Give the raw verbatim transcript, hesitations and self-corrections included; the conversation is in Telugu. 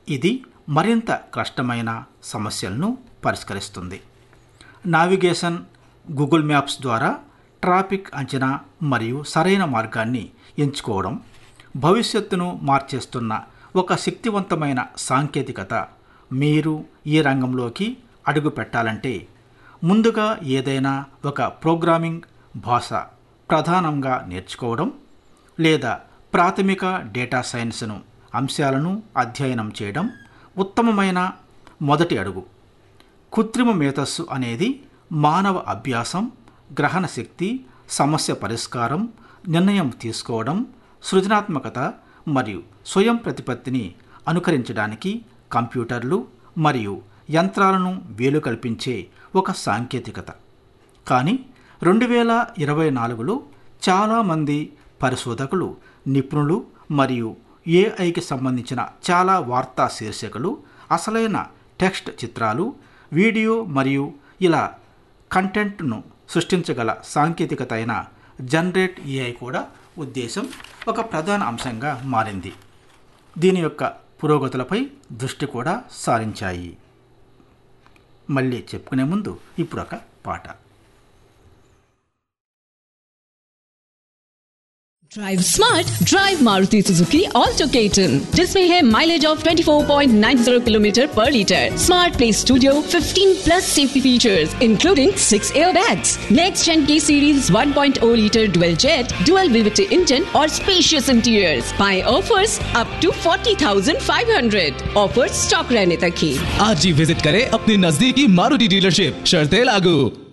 ఇది మరింత క్లిష్టమైన సమస్యలను పరిష్కరిస్తుంది. నావిగేషన్, గూగుల్ మ్యాప్స్ ద్వారా ట్రాఫిక్ అంచనా మరియు సరైన మార్గాన్ని ఎంచుకోవడం భవిష్యత్తును మార్చేస్తున్న ఒక శక్తివంతమైన సాంకేతికత. మీరు ఈ రంగంలోకి అడుగు పెట్టాలంటే ముందుగా ఏదైనా ఒక ప్రోగ్రామింగ్ భాష ప్రధానంగా నేర్చుకోవడం లేదా ప్రాథమిక డేటా సైన్స్ను అంశాలను అధ్యయనం చేయడం ఉత్తమమైన మొదటి అడుగు. కృత్రిమ మేధస్సు అనేది మానవ అభ్యాసం, గ్రహణ శక్తి, సమస్య పరిష్కారం, నిర్ణయం తీసుకోవడం, సృజనాత్మకత మరియు స్వయం ప్రతిపత్తిని అనుకరించడానికి కంప్యూటర్లు మరియు యంత్రాలను వీలు కల్పించే ఒక సాంకేతికత. కానీ రెండు వేల ఇరవై నాలుగులో చాలామంది పరిశోధకులు, నిపుణులు మరియు ఏఐకి సంబంధించిన చాలా వార్తా శీర్షికలు అసలైన టెక్స్ట్, చిత్రాలు, వీడియో మరియు ఇలా కంటెంట్ను సృష్టించగల సాంకేతికత అయిన జనరేట్ ఏఐ కూడా ఉద్దేశం ఒక ప్రధాన అంశంగా మారింది. దీని యొక్క పురోగతులపై దృష్టి కూడా సారించాయి. మళ్ళీ చెప్పుకునే ముందు ఇప్పుడు ఒక పాట. Drive smart, drive Maruti Suzuki Alto K ten, जिसमें है माइलेज ऑफ चौबीस पॉइंट नौ ज़ीरो किलोमीटर पर लीटर, स्मार्ट प्ले स्टूडियो, पंद्रह plus safety features including six airbags, next gen के series one point zero litre dual jet, dual V V T engine और स्पेशियस इंटीरियर्स. पाए ऑफर्स अप टू चालीस हज़ार पाँच सौ. ऑफर्स स्टॉक रहने तक ही. आज ही विजिट करें अपनी नजदीकी मारुति डीलरशिप, शर्तें लागू.